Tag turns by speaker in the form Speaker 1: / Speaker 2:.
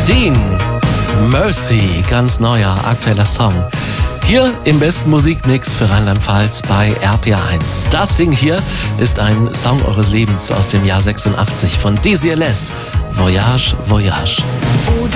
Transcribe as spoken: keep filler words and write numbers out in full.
Speaker 1: Dean, Mercy, ganz neuer, aktueller Song. Hier im besten Musikmix für Rheinland-Pfalz bei R P R eins. Das Ding hier ist ein Song eures Lebens aus dem Jahr sechsundachtzig von Dizzy L S. Voyage, Voyage.